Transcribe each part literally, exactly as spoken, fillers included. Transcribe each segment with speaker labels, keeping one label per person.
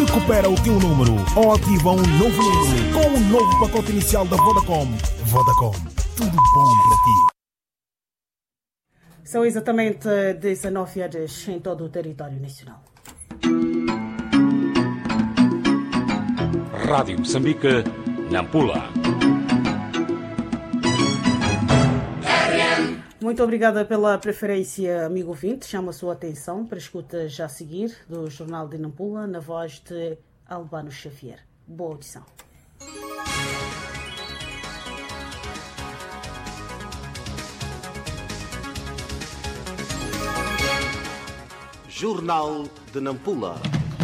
Speaker 1: Recupera o teu número ou ativa um novo número com o novo pacote inicial da Vodacom. Vodacom, tudo bom para ti.
Speaker 2: São exatamente dezenove horas em todo o território nacional.
Speaker 3: Rádio Moçambique, Nampula.
Speaker 2: Muito obrigada pela preferência, amigo ouvinte. Chamo a sua atenção para a escuta já a seguir do Jornal de Nampula, na voz de Albano Xavier. Boa audição.
Speaker 4: Jornal de Nampula.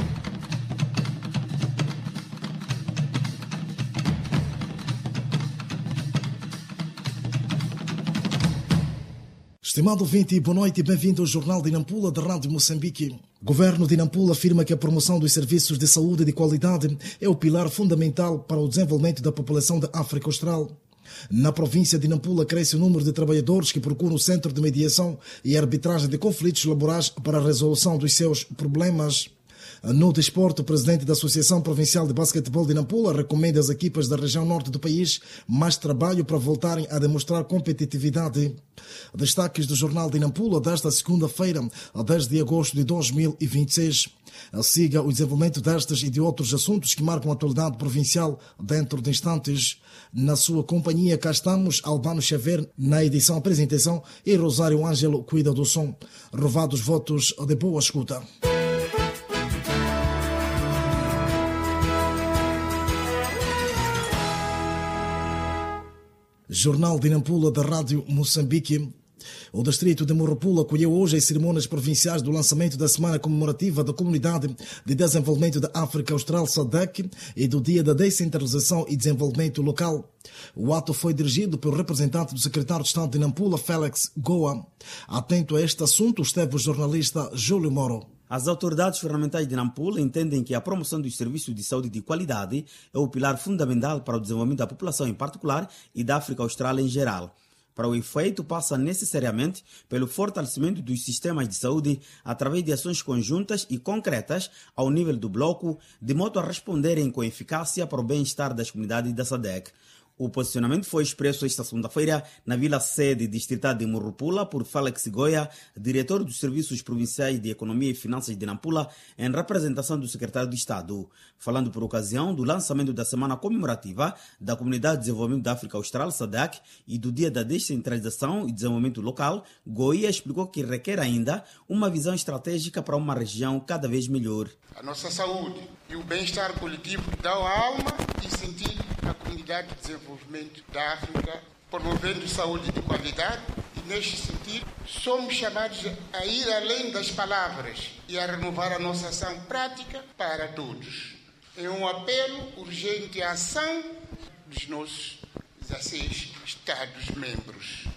Speaker 5: Estimado ouvinte, boa noite e bem-vindo ao Jornal de Nampula da Rádio Moçambique. O governo de Nampula afirma que a promoção dos serviços de saúde de qualidade é o pilar fundamental para o desenvolvimento da população da África Austral. Na província de Nampula cresce o número de trabalhadores que procuram o Centro de Mediação e Arbitragem de Conflitos Laborais para a resolução dos seus problemas. No desporto, o presidente da Associação Provincial de Basquetebol de Nampula recomenda às equipas da região norte do país mais trabalho para voltarem a demonstrar competitividade. Destaques do Jornal de Nampula desta segunda-feira, dez de agosto de dois mil e vinte e seis. Siga o desenvolvimento destes e de outros assuntos que marcam a atualidade provincial dentro de instantes. Na sua companhia, cá estamos, Albano Xavier na edição apresentação e Rosário Ângelo cuida do som. Rovados votos de boa escuta. Jornal de Nampula da Rádio Moçambique. O distrito de Morropula acolheu hoje as cerimônias provinciais do lançamento da Semana Comemorativa da Comunidade de Desenvolvimento da África Austral S A D C e do Dia da Descentralização e Desenvolvimento Local. O ato foi dirigido pelo representante do secretário de Estado de Nampula, Félix Goa. Atento a este assunto esteve o jornalista Júlio Moro.
Speaker 6: As autoridades governamentais de Nampula entendem que a promoção dos serviços de saúde de qualidade é o pilar fundamental para o desenvolvimento da população em particular e da África Austral em geral. Para o efeito, passa necessariamente pelo fortalecimento dos sistemas de saúde através de ações conjuntas e concretas ao nível do bloco, de modo a responderem com eficácia para o bem-estar das comunidades da S A D C. O posicionamento foi expresso esta segunda-feira na Vila Sede distrital de Morropula por Félix Goia, diretor dos Serviços Provinciais de Economia e Finanças de Nampula, em representação do secretário de Estado. Falando por ocasião do lançamento da Semana Comemorativa da Comunidade de Desenvolvimento da África Austral, S A D C, e do Dia da Descentralização e Desenvolvimento Local, Goia explicou que requer ainda uma visão estratégica para uma região cada vez melhor.
Speaker 7: A nossa saúde e o bem-estar coletivo dão alma e sentido à comunidade de desenvolvimento da África, promovendo saúde de qualidade, e neste sentido somos chamados a ir além das palavras e a renovar a nossa ação prática para todos. É um apelo urgente à ação dos nossos dezesseis Estados-membros.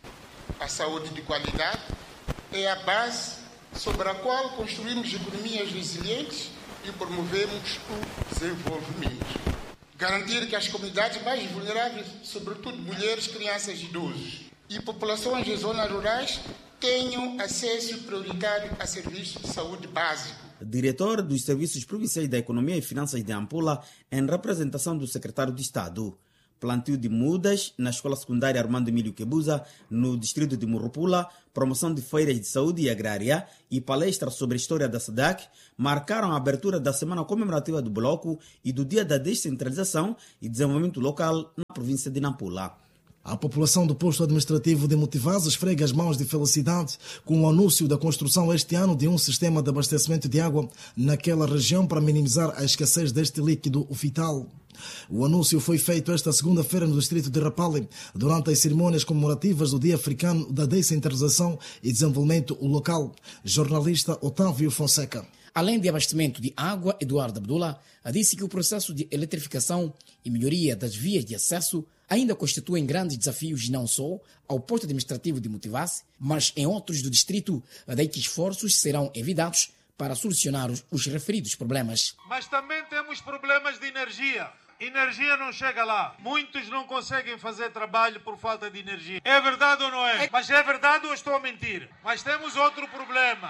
Speaker 7: A saúde de qualidade é a base sobre a qual construímos economias resilientes e promovemos o desenvolvimento. Garantir que as comunidades mais vulneráveis, sobretudo mulheres, crianças e idosos, e populações de zonas rurais tenham acesso prioritário a serviços de saúde básico.
Speaker 6: Diretor dos Serviços Provinciais da Economia e Finanças de Nampula, em representação do secretário de Estado. Plantio de mudas na Escola Secundária Armando Emílio Quebuza, no distrito de Morropula, promoção de feiras de saúde e agrária e palestra sobre a história da S A D C marcaram a abertura da Semana Comemorativa do Bloco e do Dia da Descentralização e Desenvolvimento Local na província de Nampula.
Speaker 5: A população do posto administrativo de Motivaz esfrega as mãos de felicidade com o anúncio da construção este ano de um sistema de abastecimento de água naquela região para minimizar a escassez deste líquido vital. O anúncio foi feito esta segunda-feira no distrito de Rapale, durante as cerimônias comemorativas do Dia Africano da Descentralização e Desenvolvimento Local. Jornalista Otávio Fonseca.
Speaker 8: Além de abastecimento de água, Eduardo Abdullah disse que o processo de eletrificação e melhoria das vias de acesso ainda constituem grandes desafios não só ao posto administrativo de Motivaz, mas em outros do distrito, daí que esforços serão evitados para solucionar os, os referidos problemas.
Speaker 9: Mas também temos problemas de energia. Energia não chega lá. Muitos não conseguem fazer trabalho por falta de energia. É verdade ou não é? Mas é verdade ou estou a mentir? Mas temos outro problema.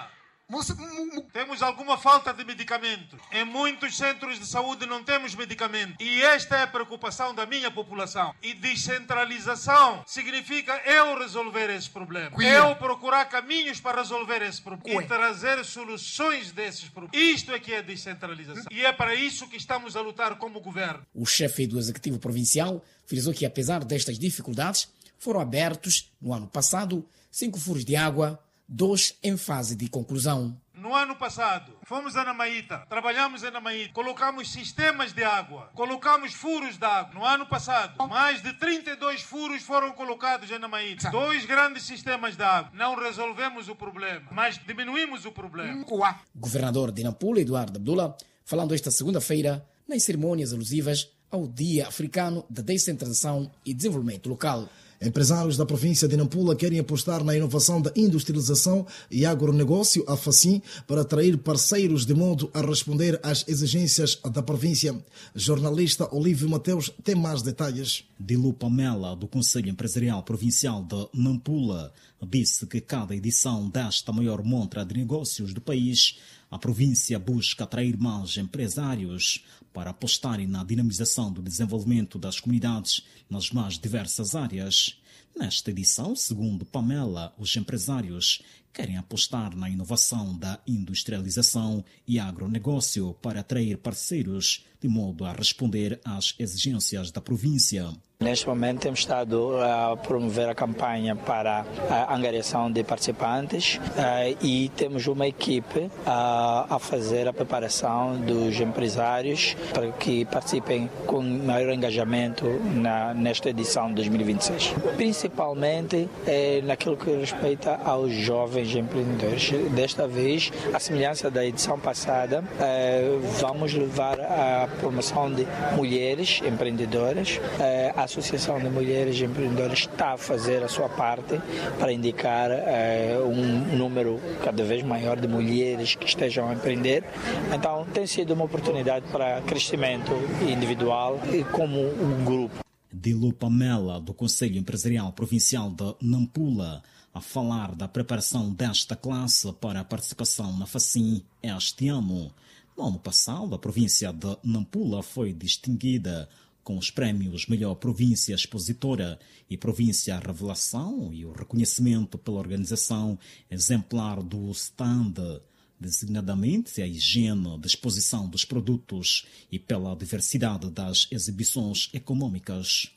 Speaker 9: Temos alguma falta de medicamentos. Em muitos centros de saúde não temos medicamentos. E esta é a preocupação da minha população. E descentralização significa eu resolver esse problema. Eu procurar caminhos para resolver esse problema. E trazer soluções desses problemas. Isto é que é descentralização. E é para isso que estamos a lutar como governo.
Speaker 8: O chefe do Executivo Provincial frisou que, apesar destas dificuldades, foram abertos, no ano passado, cinco furos de água, dois em fase de conclusão.
Speaker 9: No ano passado, fomos a Namaíta, trabalhamos em Namaíta, colocamos sistemas de água, colocamos furos de água. No ano passado, mais de trinta e dois furos foram colocados em Namaíta. Dois grandes sistemas de água. Não resolvemos o problema, mas diminuímos o problema.
Speaker 8: O governador de Nampula, Eduardo Abdullah, falando esta segunda-feira nas cerimônias alusivas ao Dia Africano da Descentralização e Desenvolvimento Local.
Speaker 5: Empresários da província de Nampula querem apostar na inovação da industrialização e agronegócio, a FACIM, para atrair parceiros de modo a responder às exigências da província. Jornalista Olívio Mateus tem mais detalhes.
Speaker 4: Dilu Pamela, do Conselho Empresarial Provincial de Nampula, disse que cada edição desta maior montra de negócios do país, a província busca atrair mais empresários para apostarem na dinamização do desenvolvimento das comunidades nas mais diversas áreas. Nesta edição, segundo Pamela, os empresários querem apostar na inovação da industrialização e agronegócio para atrair parceiros de modo a responder às exigências da província.
Speaker 10: Neste momento temos estado a promover a campanha para a angariação de participantes uh, e temos uma equipe uh, a fazer a preparação dos empresários para que participem com maior engajamento na, nesta edição de dois mil e vinte e seis. Principalmente eh, naquilo que respeita aos jovens empreendedores. Desta vez, à semelhança da edição passada, eh, vamos levar a promoção de mulheres empreendedoras. Eh, a Associação de Mulheres Empreendedoras está a fazer a sua parte para indicar eh, um número cada vez maior de mulheres que estejam a empreender. Então, tem sido uma oportunidade para crescimento individual e como um grupo.
Speaker 4: Dilu Pamela, do Conselho Empresarial Provincial de Nampula, a falar da preparação desta classe para a participação na FACIM este ano. No ano passado, a província de Nampula foi distinguida com os prémios Melhor Província Expositora e Província Revelação e o reconhecimento pela organização exemplar do stand, designadamente a higiene de exposição dos produtos e pela diversidade das exibições econômicas.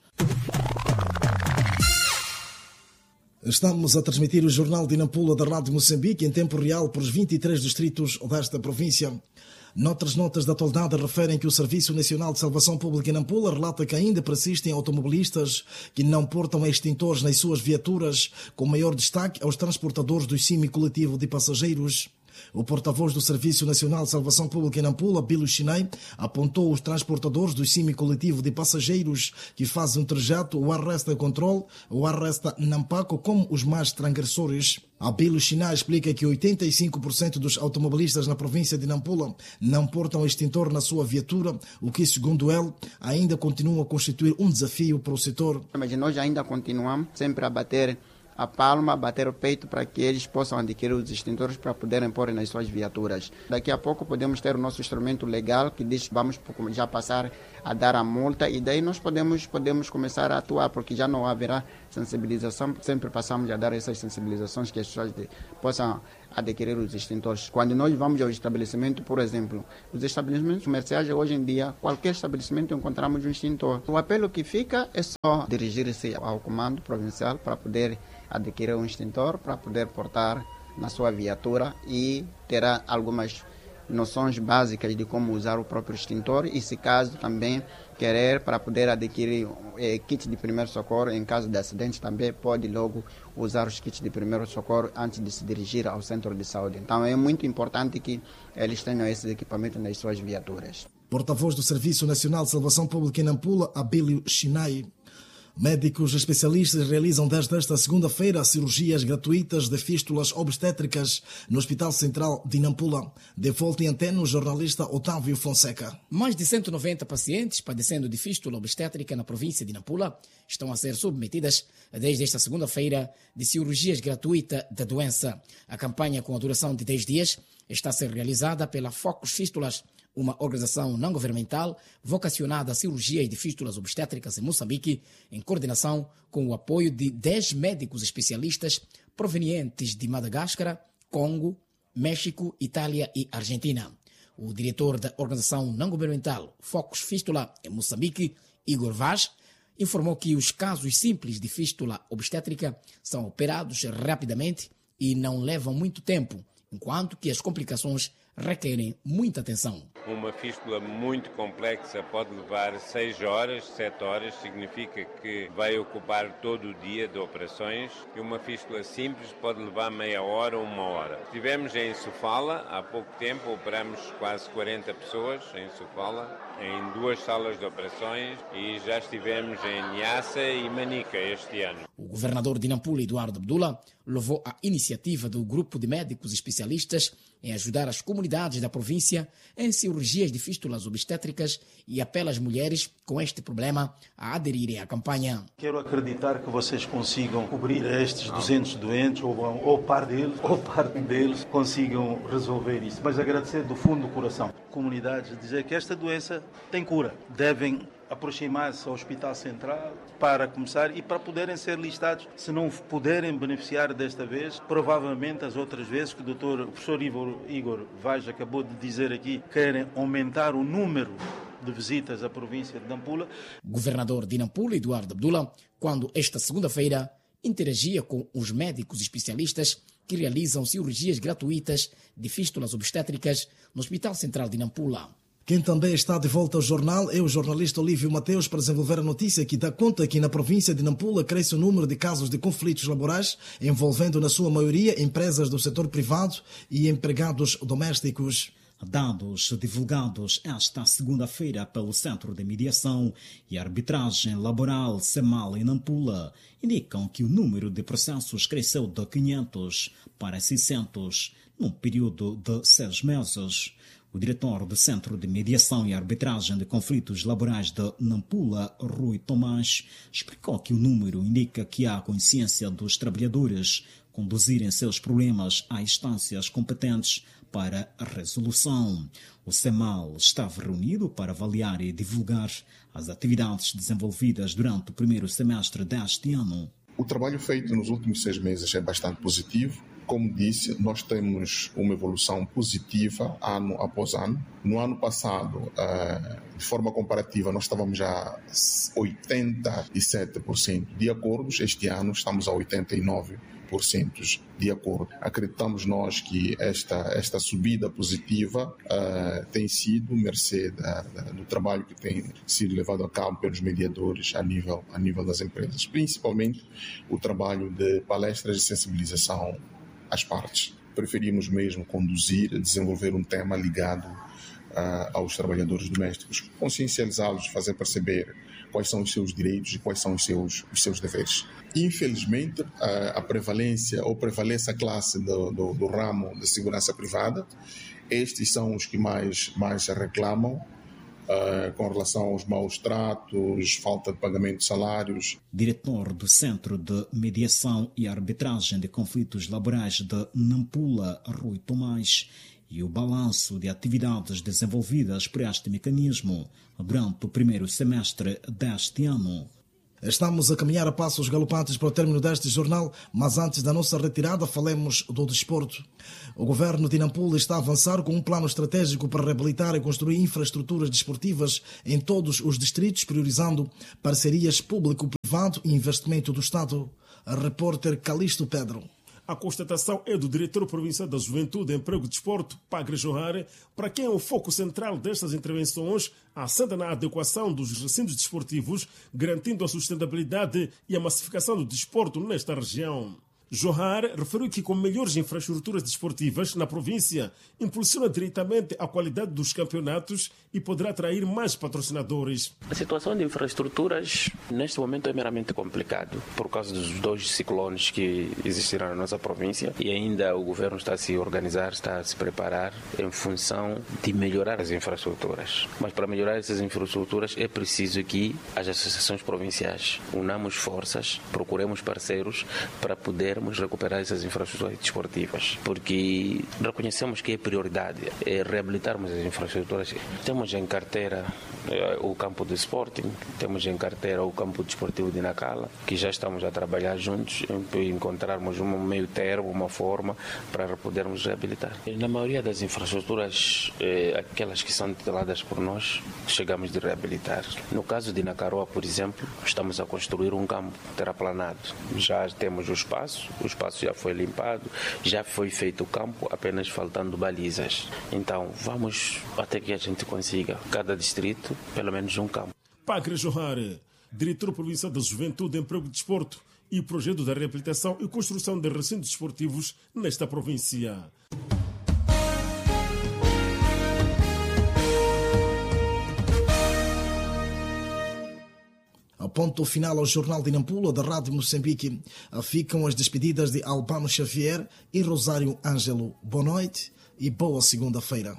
Speaker 5: Estamos a transmitir o Jornal de Nampula da Rádio Moçambique em tempo real para os vinte e três distritos desta província. Noutras notas da atualidade referem que o Serviço Nacional de Salvação Pública em Nampula relata que ainda persistem automobilistas que não portam extintores nas suas viaturas, com maior destaque aos transportadores do semi-coletivo de passageiros. O porta-voz do Serviço Nacional de Salvação Pública em Nampula, Bilo Chinay, apontou os transportadores do semi-coletivo de passageiros que fazem o trajeto o Arresta Controle ou Arresta Nampaco como os mais transgressores. A Bilo Chinay explica que oitenta e cinco por cento dos automobilistas na província de Nampula não portam extintor na sua viatura, o que, segundo ele, ainda continua a constituir um desafio para o setor.
Speaker 11: Mas nós ainda continuamos sempre a bater a palma, bater o peito para que eles possam adquirir os extintores para poderem pôr nas suas viaturas. Daqui a pouco podemos ter o nosso instrumento legal que diz que vamos já passar a dar a multa e daí nós podemos, podemos começar a atuar, porque já não haverá sensibilização. Sempre passamos a dar essas sensibilizações que as pessoas de, possam adquirir os extintores. Quando nós vamos ao estabelecimento, por exemplo, os estabelecimentos comerciais hoje em dia, qualquer estabelecimento encontramos um extintor. O apelo que fica é só dirigir-se ao comando provincial para poder adquirir um extintor, para poder portar na sua viatura e terá algumas noções básicas de como usar o próprio extintor e, se caso também querer, para poder adquirir eh, kit de primeiro socorro em caso de acidente, também pode logo usar os kits de primeiro socorro antes de se dirigir ao centro de saúde. Então é muito importante que eles tenham esses equipamentos nas suas viaturas.
Speaker 5: Porta-voz do Serviço Nacional de Salvação Pública em Nampula, Abílio Chinay. Médicos especialistas realizam desde esta segunda-feira cirurgias gratuitas de fístulas obstétricas no Hospital Central de Nampula. De volta em antena, o jornalista Otávio Fonseca.
Speaker 8: Mais de cento e noventa pacientes padecendo de fístula obstétrica na província de Nampula estão a ser submetidas desde esta segunda-feira de cirurgias gratuitas da doença. A campanha, com a duração de dez dias, está a ser realizada pela Focus Fístulas, uma organização não-governamental vocacionada a cirurgias de fístulas obstétricas em Moçambique, em coordenação com o apoio de dez médicos especialistas provenientes de Madagascar, Congo, México, Itália e Argentina. O diretor da organização não-governamental Focus Fístula em Moçambique, Igor Vaz, informou que os casos simples de fístula obstétrica são operados rapidamente e não levam muito tempo, enquanto que as complicações requerem muita atenção.
Speaker 12: Uma fístula muito complexa pode levar seis horas, sete horas, significa que vai ocupar todo o dia de operações, e uma fístula simples pode levar meia hora ou uma hora. Estivemos em Sofala há pouco tempo, operamos quase quarenta pessoas em Sofala, em duas salas de operações, e já estivemos em Niassa e Manica este ano.
Speaker 8: O governador de Nampula, Eduardo Abdullah, louvou a iniciativa do grupo de médicos especialistas em ajudar as comunidades da província em cirurgias de fístulas obstétricas e apela às mulheres com este problema a aderirem à campanha.
Speaker 13: Quero acreditar que vocês consigam cobrir estes duzentos doentes, ou, ou par deles, ou parte deles, consigam resolver isso. Mas agradecer do fundo do coração. Comunidades, dizer que esta doença tem cura. Devem aproximar-se ao Hospital Central para começar e para poderem ser listados. Se não puderem beneficiar desta vez, provavelmente as outras vezes que o doutor, o professor Igor Vaz acabou de dizer aqui, querem aumentar o número de visitas à província de Nampula.
Speaker 8: O governador de Nampula, Eduardo Abdullah, quando esta segunda-feira interagia com os médicos especialistas que realizam cirurgias gratuitas de fístulas obstétricas no Hospital Central de Nampula.
Speaker 5: Quem também está de volta ao jornal é o jornalista Olívio Mateus para desenvolver a notícia que dá conta que na província de Nampula cresce o número de casos de conflitos laborais, envolvendo na sua maioria empresas do setor privado e empregados domésticos.
Speaker 4: Dados divulgados esta segunda-feira pelo Centro de Mediação e Arbitragem Laboral CEMAL em Nampula indicam que o número de processos cresceu de quinhentos para seiscentos num período de seis meses. O diretor do Centro de Mediação e Arbitragem de Conflitos Laborais de Nampula, Rui Tomás, explicou que o número indica que há consciência dos trabalhadores conduzirem seus problemas a instâncias competentes para a resolução. O CEMAL estava reunido para avaliar e divulgar as atividades desenvolvidas durante o primeiro semestre deste ano.
Speaker 14: O trabalho feito nos últimos seis meses é bastante positivo. Como disse, nós temos uma evolução positiva ano após ano. No ano passado, de forma comparativa, nós estávamos a oitenta e sete por cento de acordos. Este ano estamos a oitenta e nove por cento de acordo. Acreditamos nós que esta, esta subida positiva uh, tem sido mercê da, da, do trabalho que tem sido levado a cabo pelos mediadores a nível, a nível das empresas, principalmente o trabalho de palestras de sensibilização às partes. Preferimos mesmo conduzir, desenvolver um tema ligado uh, aos trabalhadores domésticos, consciencializá-los, fazer perceber quais são os seus direitos e quais são os seus, os seus deveres. Infelizmente, a, a prevalência ou prevalece a classe do, do, do ramo da segurança privada. Estes são os que mais, mais reclamam uh, com relação aos maus tratos, falta de pagamento de salários.
Speaker 4: Diretor do Centro de Mediação e Arbitragem de Conflitos Laborais de Nampula, Rui Tomás, e o balanço de atividades desenvolvidas por este mecanismo durante o primeiro semestre deste ano.
Speaker 5: Estamos a caminhar a passos galopantes para o término deste jornal, mas antes da nossa retirada falemos do desporto. O governo de Nampula está a avançar com um plano estratégico para reabilitar e construir infraestruturas desportivas em todos os distritos, priorizando parcerias público-privado e investimento do Estado. A repórter Calixto Pedro.
Speaker 1: A constatação é do diretor provincial da Juventude, Emprego e Desporto, Pagre Johar, para quem o foco central destas intervenções assenta na adequação dos recintos desportivos, garantindo a sustentabilidade e a massificação do desporto nesta região. Johar referiu que com melhores infraestruturas desportivas na província, impulsiona diretamente a qualidade dos campeonatos e poderá atrair mais patrocinadores.
Speaker 15: A situação de infraestruturas neste momento é meramente complicado por causa dos dois ciclones que existiram na nossa província e ainda o governo está a se organizar, está a se preparar em função de melhorar as infraestruturas. Mas para melhorar essas infraestruturas é preciso que as associações provinciais unamos forças, procuremos parceiros para poder recuperar essas infraestruturas desportivas, porque reconhecemos que é prioridade é reabilitarmos as infraestruturas. Temos em carteira eh, o campo do Sporting, temos em carteira o campo desportivo de Nacala, que já estamos a trabalhar juntos em encontrarmos um meio termo, uma forma para podermos reabilitar. Na maioria das infraestruturas, eh, aquelas que são tuteladas por nós, chegamos de reabilitar. No caso de Nacaroa, por exemplo, estamos a construir um campo terraplanado. Já temos o espaço, o espaço já foi limpado, já foi feito o campo, apenas faltando balizas. Então, vamos até que a gente consiga, cada distrito, pelo menos um campo.
Speaker 1: Pagre Johar, diretor provincial da Juventude, Emprego e Desporto e projeto da reabilitação e construção de recintos desportivos nesta província.
Speaker 5: Ponto final ao Jornal de Nampula da Rádio Moçambique. Ficam as despedidas de Albano Xavier e Rosário Ângelo. Boa noite e boa segunda-feira.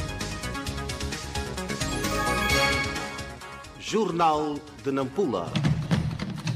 Speaker 16: Jornal de Nampula.